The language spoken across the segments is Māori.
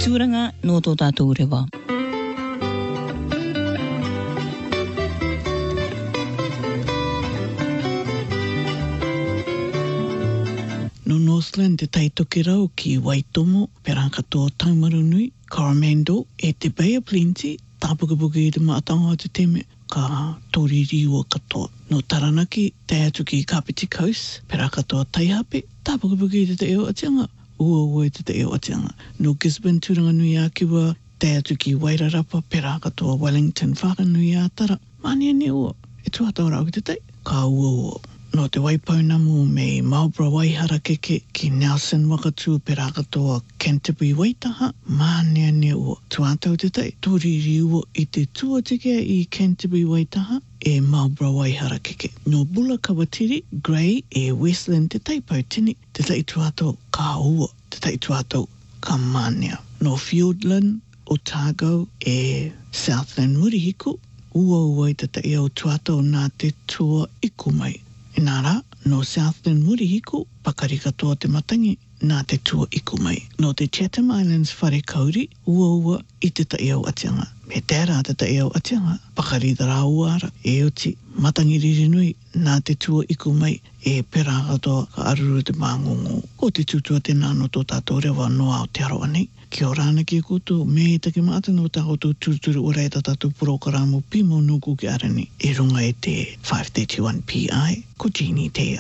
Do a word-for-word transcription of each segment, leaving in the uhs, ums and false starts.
tūranga no tō tātou rewa. No Northland te taitoki rau ki Waitomo, Perangkatoa Taumarunui, Coromandel, e te Bay of Plenty, tāpukapuka i te maatanga o te teme, ka Toririua katoa. No Taranaki, te atu ki Kapiti Coast, Perangkatoa Taihape, tāpukapuka i te te eo atianga, ua ua i te te eo atianga. No Gisborne, Turanganui a kiwa, te atu ki Wairarapa, Perangkatoa Wellington, Whakanui a tara, mani ane ua, e tuatau rau ki te tei, ka ua ua. No te Waipaunamu me Marlborough Waihara keke ki Nelson Wakatu Perangkatoa Canterbury Waitaha, mane ane ua. Tuatau te tei, tūriri ua i te tuatekea i Canterbury Waitaha e Marlborough Waihara keke. No Bula Kawatiri, Grey e Westland te tei pautini, te tei tuatau ka ua, te tei tuatau ka manea. No Fiordland, Otago e Southland Murihiku, ua ua i te tei au tuatau nā te tua iku mai. Inara, no Southland Murihiku, pakari katoa te matangi, nā te tua iku mai. No te Chatham Islands whare kauri, ua ua i te tae au atianga. Me tērā te tae au atianga, pakari dara uara, e oti matangi ririnui, nā te tua iku mai, e pera katoa ka aruru te māngongo. Ko te tutua te nāno tō tātou rewa noa o te aroa nei. Kia orana ki koutou, me he take maata no tātou tūturu o reita tātou prokaramo pimo nuku ki arani. E runga e te five thirty-one P I, ko Jeannie Tea.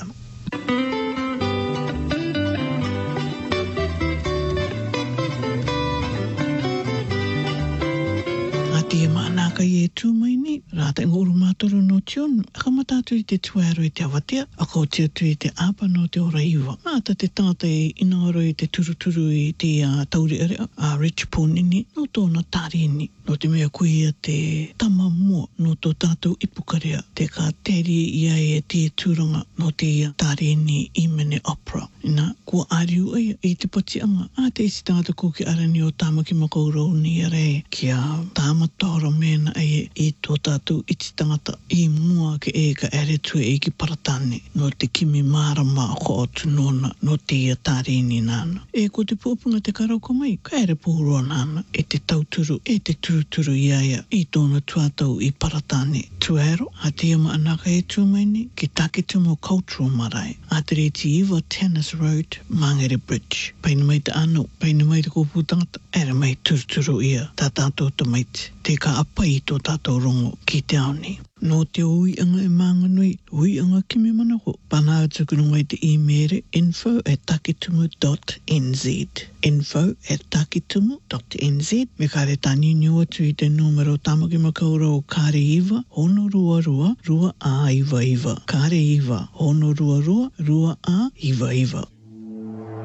Ati e mānaka i e tūmaini, rāta e ngoro mātoro no tionu, aka matātu i te tuero i te awatea, aka o te atu i te apa no te ora iwa. Māta te tāta e inaoro i te turuturu i te uh, tauri area, a uh, Rich Pōnini, no tōna tārini, no te mea kuia te tama mua, no tō tātou ipukarea, te ka teri ia e te tūranga, no te tārini i mene opera. Ina, kua ariu ai i te patianga, a te isi tāta kuki arani o tāmaki makaurau ni arei, kia tāma tōra mena ai i tō tātou iti tangata i mua ke e ka ere tue e ki paratane no te kimi marama ko o tunona no te ia tārini nāna. E ko te pōpunga te karauko mai, ka ere pōroa nāna e te tauturu e te turuturu iaia i tōna tuatau i paratane. Tuero, a te ama anaka e tūmaini ki Takitumu Cultural Marae. A te reti iwa Tennis Road, Mangere Bridge. Paina mai te ano, paina mai te kōpū tangata, ere mai turuturu ia, tā tātou tamaiti. Te ka apa i tō tātou rongo ki te aoni. No te uianga e mānganui, uianga kimi manako. Pana atukurunga i te e-mere info at takitumu dot n z. Info at takitumu dot n z. Me kare tani niu atu i te numero tamaki makaura o kare iwa, hono rua rua, rua a iwa iwa. Kare iwa, hono rua rua, rua a iwa iwa.